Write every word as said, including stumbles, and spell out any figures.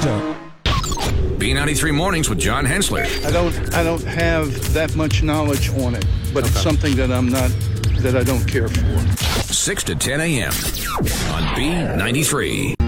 up. B ninety-three Mornings with John Hensler. I don't I don't have that much knowledge on it, but it's something that I'm not that I don't care for. six to ten a.m. on B ninety-three.